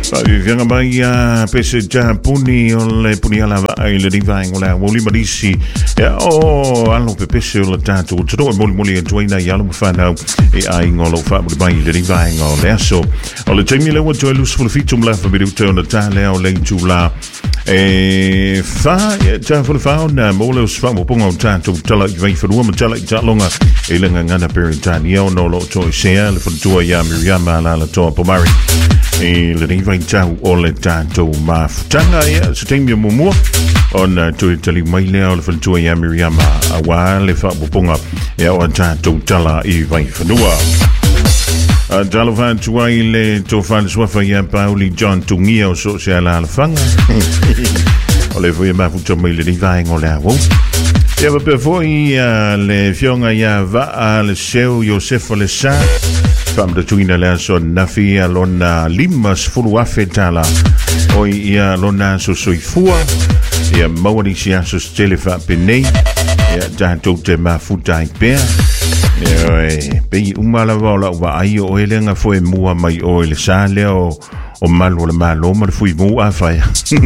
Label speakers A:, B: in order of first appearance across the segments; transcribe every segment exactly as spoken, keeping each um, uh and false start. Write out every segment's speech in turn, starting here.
A: Vianga mai a pese ja puni o le puni ala vai le divai ngola moli marisi ya o alo pe pese o le tatu tro moli moli e joina ya lo fana e ai ngolo fa moli mai le divai ngola so o le temi le wo jo lu sful fitum la fa bidu tona tale o le tula e fa ja ful fa na molo sfa mo ponga tatu tala vai fa ruama tala ja longa e le ngana peritania no lo to sea le fa to ya miriama la la to pomari e le divai tau o le tātou mafutanga ia sa teimia mumua ona tui tali mai lea o le whalitua ia Miriama a wā le whapoponga ia o tātou tala i vai whanua a talo whantua i le tō whaniswafa ia Pauli John Tungia o so se ala alafanga o le fuia mafuta mai le rivaenga o le awau ia wape foi le fionga ia vaa le seu Iosefo le sa Famda tuina lea so nafi a lona limas fulu afe tala Oi ia lona so soifua Ia mawani si aso stelefa penei Ia tātou te mafuta i pēr Ia oi Pei umala wala ua ai o elenga foe mua mai o ele sa lea o O malu le malo ma fui mu a fai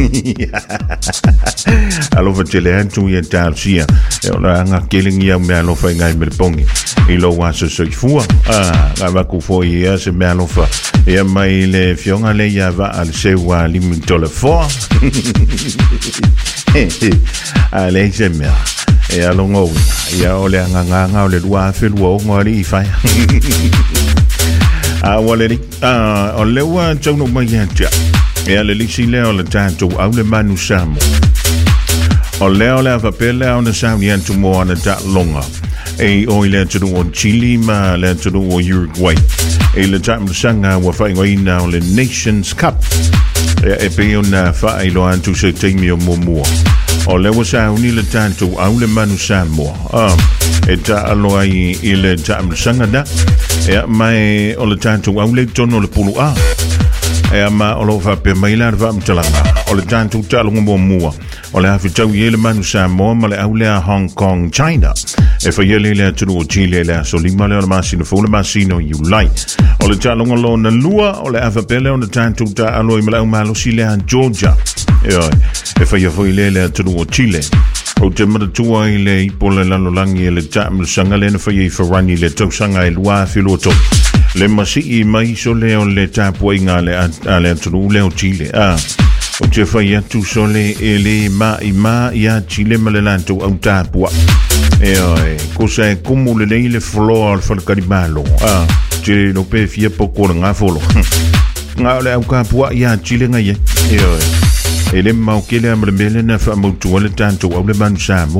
A: alo fa tele antu ia talsia e ona nga keling ia me alo fa ngai me pongi i lo wa so so fua ah ga va ku fo ia se me alo fa ia mai le fionga le ia va al se wa limito le fo ale se me e alo ngo ia ole nga nga nga ole lua fe lua ngori fai a waleri a o lewa tonu mai ja e ale lisi leo le tanto au le manu samo o leo le va pele ona sauni antu mo ana ta longa e o ile tu o Chile ma le tu o Uruguay e le tam sanga wa fa ngoi na le Nations Cup e e pe ona fa i lo antu se temi o momo o lewa sauni le tanto au le manu samo ah e ta alo ai ile tam sanga da e mai o le tanto au le tono le pulu a e ma o lo fa pe mai la va mtalanga o le tanto talo mo mua o le afi tau yele manu sa mo ma le au le Hong Kong China e fa yele le tu o Chile le so lima le ma sino fo le ma sino you like o le talo ngolo na lua o le afa pele o le tanto ta alo i ma ma lo sile an Georgia e e fa yo le le tu o Chile o te mara tua i le ipo le lano langi e le tamu sanga le na whai e wharani le tau sanga e lua filoto le masi i mai so leo le tapua i ngā le a le atunu leo Chile a o te whai atu so le e le ma i ma i a Chile ma le lanto au tapua e oi ko sa e kumu le nei le floa al whalakari malo a te no pe fia poko na ngā folo ngā le au kapua i a Chile ngai e e oi ele mau kele amremele na fa motu le tanto au le manu samo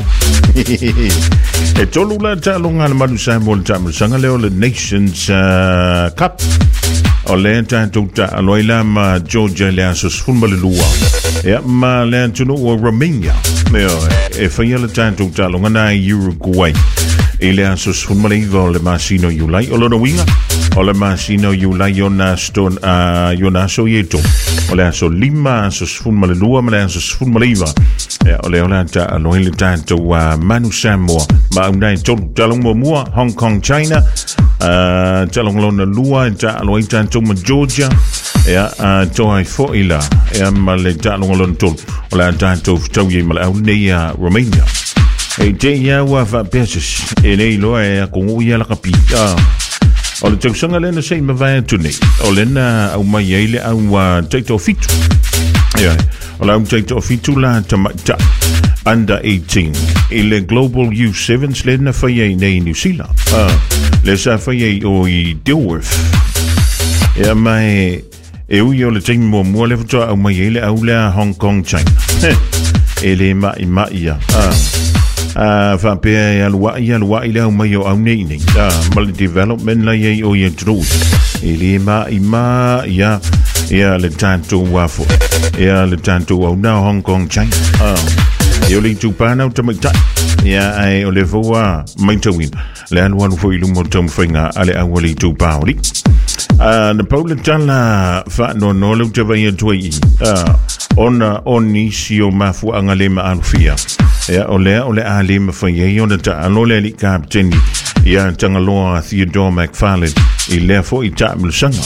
A: e tolu la talo ngana manu samo le tamu sanga leo le Nations uh, Cup o le tanto ta aloila ma Georgia le asos fulma le lua e ma le antuno o Romania e fa le tanto talo ngana Uruguay e le asos fulma le iva o le masino yulai o lo winga o le masino yulai ona stone a uh, yona so yeto o le aso lima aso sfun le lua ma le aso sfun maliva e o le ona ta alo le tanto wa manu samoa ma unai tolu talong mo mua Hong Kong China uh, talong lo na lua ta alo tanto ma Georgia e a to ai fo ila e ma le talong lo tolu o le tanto tau ye ma le nei Romania e te ia wa fa pesos e le lo e ko ia la kapita o le tau sanga lena sei ma vai tuni o lena au mai ele au taito fitu ia o la au taito fitu la tamata under eighteen ile Global U sevens lena fai nei New Zealand ah le sa fai o i Dilworth ia mai e u yo le timi mo mo le foto au mai ele au le Hong Kong China ele ma i ma ia ah Uh, fa pe ya lua ya lua ile o mai o au nei nei uh, mal development la ye o ye tru ile ma ima ya ya le tanto wafo ya le tanto o na Hong Kong China ah uh, yo le tu pa na tamata ya ai o le voa mai tawin le an wan fo ilu mo tam finga ale an wali tu pa oli ah na paula tala fa no no le te va ye tui ah ona oni sio mafu angale ma alfia ya ole ole ali ma fa ye ona ta anole li captain ya tangaloa Theodore McFarlane i le fo i ta mul sanga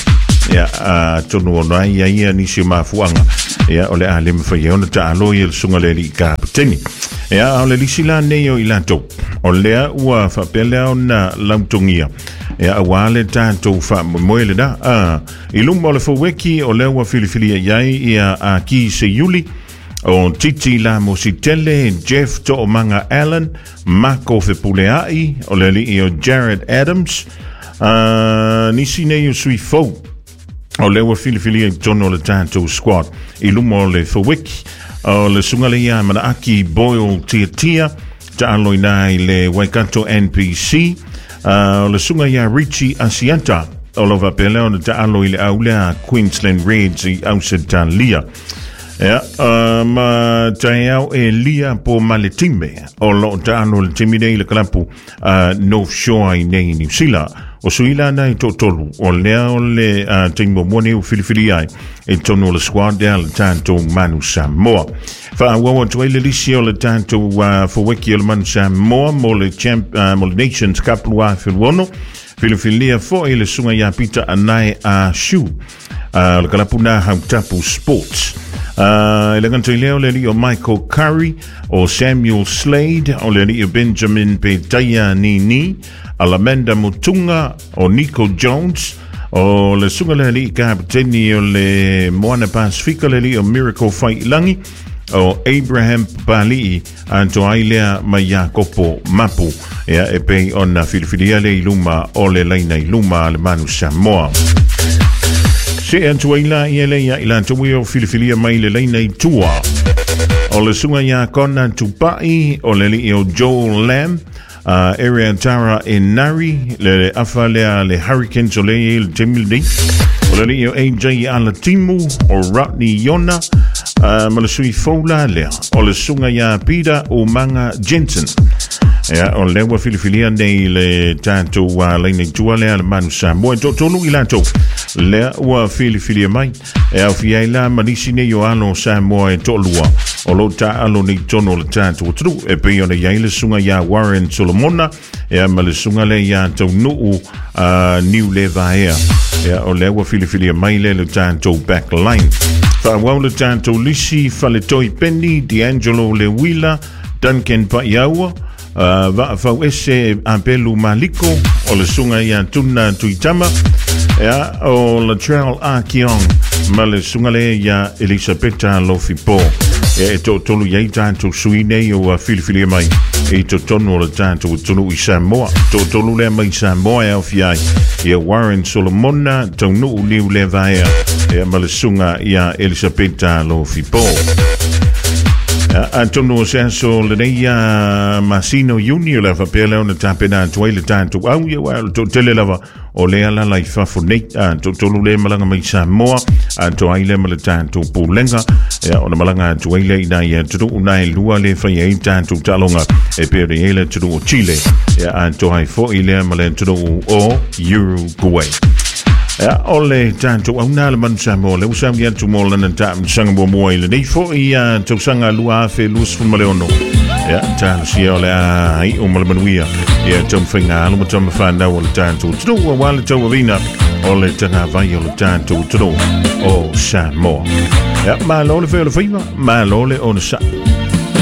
A: ya a tonu ona ia ia nisi mafuanga ya ole a le mfai ona ta alo il sunga le li ka teni ya ole lisi la neo ilanto ole ua fa pele ona lamtungia ya awale tanto fa moele da a ilumba le foweki ole ua filifili yai ia a ki se yuli o Titi la Mositele, Jeff To'omanga Allen, Marco Fepuleai, o le li o Jared Adams, uh, nisi ne o sui fo, o le wa filifili e tono le tanto squad, i lumo le fawiki, o le sungale ia mana aki Boyle tia tia, ta aloi nai le Waikato N P C, uh, o le sunga ia Richie Asianta, o lo va peleo na ta aloi le aulea Queensland Reds i auseta lia. Ja, uh, ma taiau e lia po maletime o lo tano le timine le kalapu uh, North Shore i nei New Zealand o suila nei totolu o lea o le uh, timo mone o filifili ai e tono le squad dea le tanto Manu Samoa fa wawa tuai le lisi o le tanto uh, faweki o le Manu Samoa mo le, champ, uh, mo le Nations Cup lua filwono filifilia fo e le sunga ya pita anai a shu uh, le kalapuna hautapu sports Uh, e le ganto i leo le li o Michael Curry o Samuel Slade o le li o Benjamin Petaya Nini Alamanda Mutunga o Nico Jones o le sunga le li kapiteni o le Moana Pasifika le li o Miracle Failangi o Abraham Pali anto ailea mai Jacopo Mapu ea e pei ona filifilia le iluma o le laina iluma le Manu Samoa se antuaila ia leia ila antuio filifilia mai le leina i tua o le sunga ia kona tupai o le li o Joel Lamb uh, area tara in Nari le afalea le Hurricanes o le il temildi o le li o A J Alatimu o Rodney Yona uh, ma le sui foula lea o le sunga ia Pida o Manga Jensen ya o le wa filifilia nei le tanto wa le nei tua le al Manu Samoa to tonu ilanto le wa filifilia mai e au fiaila manisi nei o alo Samoa e tolua o lo ta alo nei tono le tanto tru e pe ona ya ile sunga ya Warren Solomona e ma le sunga le ya to nu uh, new levaia ya o le wa filifilia mai le le tanto backline fa wa le tanto lisi faletoi penny D'Angelo le wila Duncan Paiaua Uh, va fau ese apelu maliko o le sunga ia tuna tuitama ya o la trail a kiong ma le sunga le ia Elisabetta Lofipo e to tolu ia tanto suine o filifili mai e to tonu le tanto tonu i Samoa to tolu le mai Samoa e fiai ia Warren Solomona tonu liu le vaia e ma le sunga ia Elisabetta Lofipo Antonio Sanso le neia Masino Junior lava pele ona tapena tuile tanto au ia wa to tele lava o le ala lai fafo nei to tolu le malanga mai Samoa to ai le mala tanto pulenga ya ona malanga tuile ina ia tu una lua le fa ia tanto talonga e pere ele tu o Chile ya anto ai fo ile mala tu o Uruguay ya ole tanto au na le Manu Samoa le usam ia tu mo lana ta sanga bo mo ile nei fo ia tu sanga lua fe lus fu maleono ya ta si ole ai o mal manuia ia tu finga lo tu fanda o tanto tu o wala tu vina ole tanga vai o tanto tu o Samoa ya ma lo le fe lo fiva ma lo le on sa